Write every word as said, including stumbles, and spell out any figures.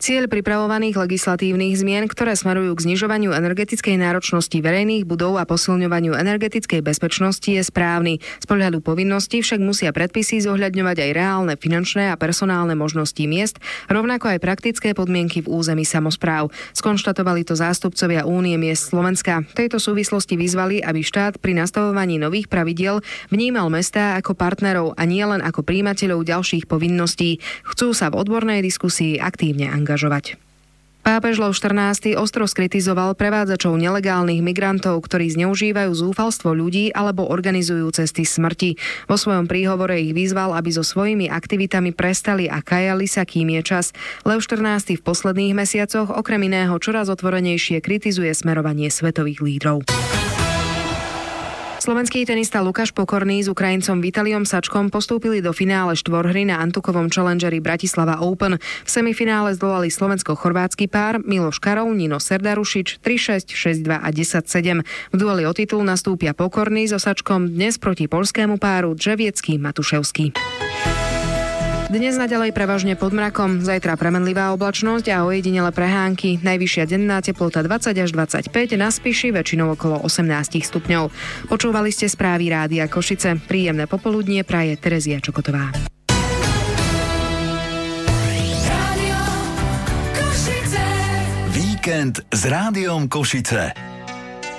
Cieľ pripravovaných legislatívnych zmien, ktoré smerujú k znižovaniu energetickej náročnosti verejných budov a posilňovaniu energetickej bezpečnosti je správny. Z pohľadu povinností však musia predpisy zohľadňovať aj reálne finančné a personálne možnosti miest, rovnako aj praktické podmienky v území samospráv. Skonštatovali to zástupcovia Únie miest Slovenska. V tejto súvislosti vyzvali, aby štát pri nastavovaní nových pravidiel vnímal mestá ako partnerov a nie len ako prijímateľov ďalších povinností. Chcú sa v odbornej diskusii aktívne angažovať. Pápež Lev štrnásty ostro skritizoval prevádzačov nelegálnych migrantov, ktorí zneužívajú zúfalstvo ľudí alebo organizujú cesty smrti. Vo svojom príhovore ich vyzval, aby so svojimi aktivitami prestali a kajali sa, kým je čas. Lev štrnásty v posledných mesiacoch okrem iného čoraz otvorenejšie kritizuje smerovanie svetových lídrov. Slovenský tenista Lukáš Pokorný s Ukrajincom Vitaliom Sačkom postúpili do finále štvorhry na Antukovom challengeri Bratislava Open. V semifinále zdolali slovensko-chorvátsky pár Miloš Karol, Nino Serdarušič tri šesť, šesť dva a desať sedem. V dueli o titul nastúpia Pokorný so Sačkom dnes proti poľskému páru Dževiecký Matuševský. Dnes naďalej prevažne pod mrakom, zajtra premenlivá oblačnosť a ojedinele prehánky. Najvyššia denná teplota dvadsať až dvadsaťpäť, na Spiši väčšinou okolo osemnásť stupňov. Počúvali ste správy Rádia Košice. Príjemné popoludnie praje Terezia Čokotová. Víkend s Rádiom Košice.